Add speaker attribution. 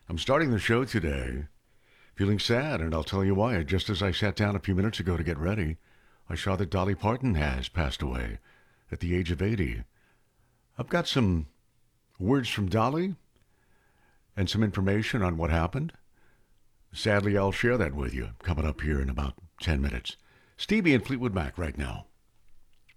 Speaker 1: I'm starting the show today feeling sad, and I'll tell you why. Just as I sat down a few minutes ago to get ready, I saw that Dolly Parton has passed away at the age of 80. I've got some words from Dolly and some information on what happened. Sadly, I'll share that with you coming up here in about 10 minutes. Stevie and Fleetwood Mac right now.